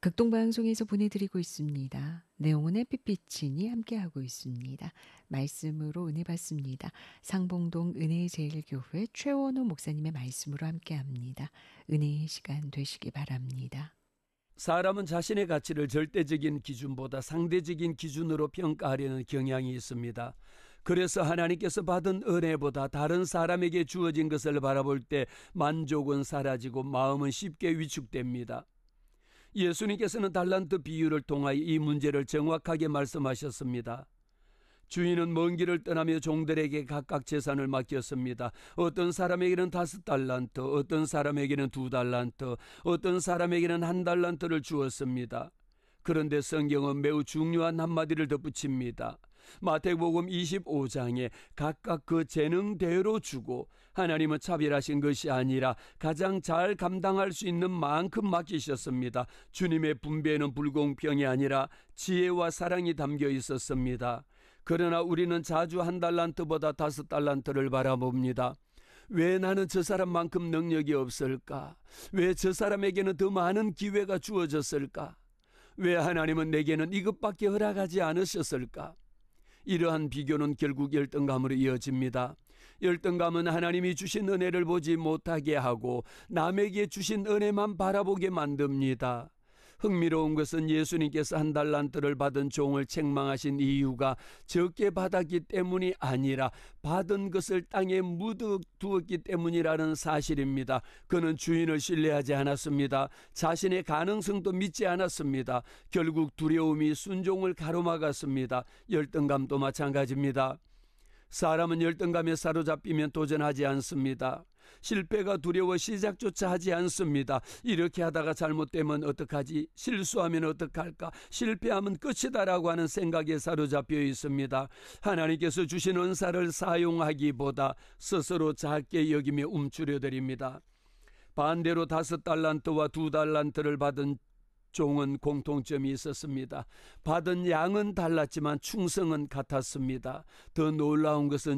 극동방송에서 보내드리고 있습니다. 내용은 햇빛이니 함께하고 있습니다. 말씀으로 은혜 받습니다. 상봉동 은혜제일교회 최원호 목사님의 말씀으로 함께합니다. 은혜의 시간 되시기 바랍니다. 사람은 자신의 가치를 절대적인 기준보다 상대적인 기준으로 평가하려는 경향이 있습니다. 그래서 하나님께서 받은 은혜보다 다른 사람에게 주어진 것을 바라볼 때 만족은 사라지고 마음은 쉽게 위축됩니다. 예수님께서는 달란트 비유를 통하여 이 문제를 정확하게 말씀하셨습니다. 주인은 먼 길을 떠나며 종들에게 각각 재산을 맡겼습니다. 어떤 사람에게는 5달란트, 어떤 사람에게는 2달란트, 어떤 사람에게는 1달란트를 주었습니다. 그런데 성경은 매우 중요한 한마디를 덧붙입니다. 마태복음 25장에 각각 그 재능대로 주고 하나님은 차별하신 것이 아니라 가장 잘 감당할 수 있는 만큼 맡기셨습니다. 주님의 분배는 불공평이 아니라 지혜와 사랑이 담겨 있었습니다. 그러나 우리는 자주 1달란트보다 5달란트를 바라봅니다. 왜 나는 저 사람만큼 능력이 없을까? 왜 저 사람에게는 더 많은 기회가 주어졌을까? 왜 하나님은 내게는 이것밖에 허락하지 않으셨을까? 이러한 비교는 결국 열등감으로 이어집니다. 열등감은 하나님이 주신 은혜를 보지 못하게 하고 남에게 주신 은혜만 바라보게 만듭니다. 흥미로운 것은 예수님께서 1달란트를 받은 종을 책망하신 이유가 적게 받았기 때문이 아니라 받은 것을 땅에 묻어두었기 때문이라는 사실입니다. 그는 주인을 신뢰하지 않았습니다. 자신의 가능성도 믿지 않았습니다. 결국 두려움이 순종을 가로막았습니다. 열등감도 마찬가지입니다. 사람은 열등감에 사로잡히면 도전하지 않습니다. 실패가 두려워 시작조차 하지 않습니다. 이렇게 하다가 잘못되면 어떡하지? 실수하면 어떡할까? 실패하면 끝이다라고 하는 생각에 사로잡혀 있습니다. 하나님께서 주신 은사를 사용하기보다 스스로 작게 여기며 움츠려드립니다. 반대로 5달란트와 2달란트를 받은 종은 공통점이 있었습니다. 받은 양은 달랐지만 충성은 같았습니다. 더 놀라운 것은